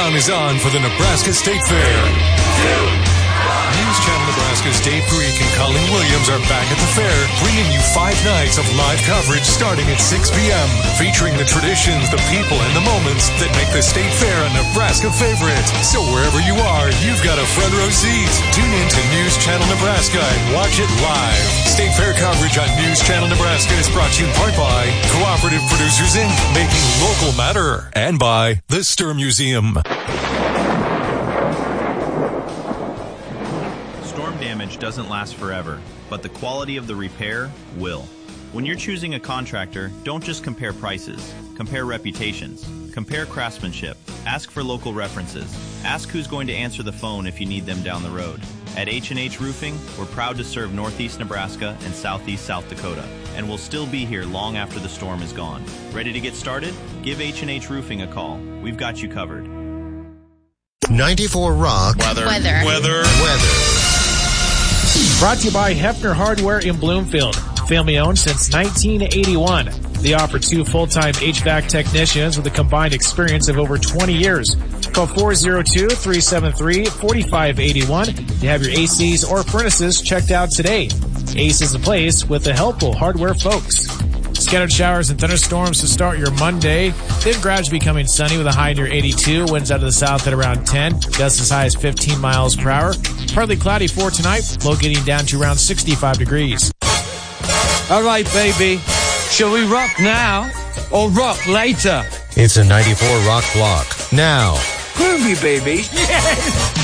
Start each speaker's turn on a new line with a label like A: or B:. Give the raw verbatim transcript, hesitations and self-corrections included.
A: countdown is on for the Nebraska State Fair. News Channel Nebraska's Dave Greek and Colleen Williams are back at the fair, bringing you five nights of live coverage starting at six p.m., featuring the traditions, the people, and the moments that make the State Fair a Nebraska favorite. So wherever you are, you've got a front row seat. Tune in to News Channel Nebraska and watch it live. State Fair coverage on News Channel Nebraska is brought to you in part by Cooperative Producers Incorporated, making local matter, and by the Stir Museum.
B: Damage doesn't last forever, but the quality of the repair will. When you're choosing a contractor, don't just compare prices. Compare reputations. Compare craftsmanship. Ask for local references. Ask who's going to answer the phone if you need them down the road. At H and H Roofing, we're proud to serve Northeast Nebraska and Southeast South Dakota, and we'll still be here long after the storm is gone. Ready to get started? Give H and H Roofing a call. We've got you covered.
C: ninety-four Rock.
D: Weather.
E: Weather.
C: Weather. Weather.
F: Brought to you by Hefner Hardware in Bloomfield. Family owned since nineteen eighty-one. They offer two full-time H V A C technicians with a combined experience of over twenty years. Call four oh two, three seven three, four five eight one to have your A Cs or furnaces checked out today. Ace is the place with the helpful hardware folks. Scattered showers and thunderstorms to start your Monday. Then gradually becoming sunny with a high near eighty-two. Winds out of the south at around ten. Gusts as high as fifteen miles per hour. Partly cloudy for tonight. Low getting down to around sixty-five degrees.
G: All right, baby. Shall we rock now or rock later?
C: It's a ninety-four Rock block. Now.
G: Groovy, baby. Yes!